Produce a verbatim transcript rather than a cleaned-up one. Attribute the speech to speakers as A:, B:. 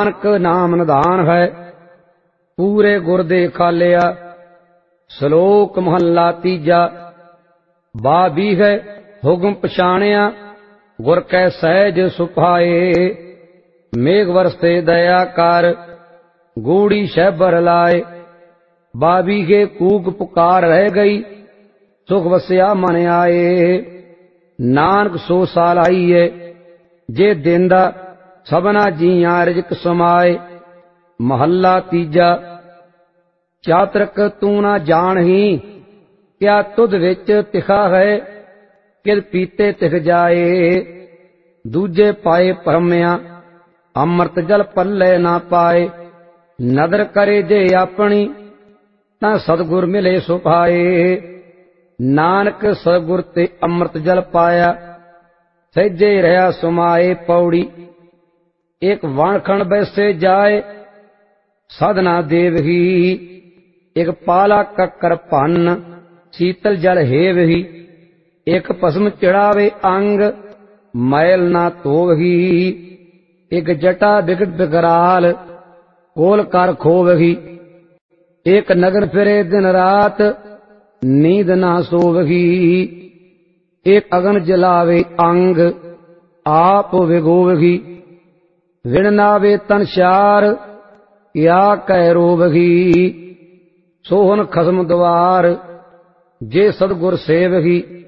A: नानक नाम निधान है पूरे गुर दे खालिया। श्लोक महला तीजा। बाबी है हुक्म पछाणिया गुर कै सहज सुभाए। मेघ वरसे दया कर गूढ़ी शैबर लाए। बाबी के कूक पुकार रह गई सुख वस्या मन आए। नानक सो साल आई है जे देंदा सबना जियां रिजक समाए। महला तीजा। चातरक तू ना जान ही क्या तुध विच तिखा है किल पीते तिख जाए। दूजे पाए भरमिया अमृत जल पल्ले ना पाए। नदर करे जे अपनी तां सतगुर मिले सुभाए। नानक सतगुर ते अमृत जल पाया सहजे रहा सुमाए। पौड़ी एक वाणखण बैसे जाए साधना देवही। एक पाला कक्कर भन शीतल जल हेवही। एक भस्म चढ़ावे अंग मैल ना धोवही। एक जटा बिगट बिकराल कोल कर खोवही। एक नगर फिरे दिन रात नींद ना सोवही। एक अगन जलावे अंग आप विगोवही। विण नावे तन शार या कह रोवही। सोहन खसम द्वार जे सतगुर सेवही।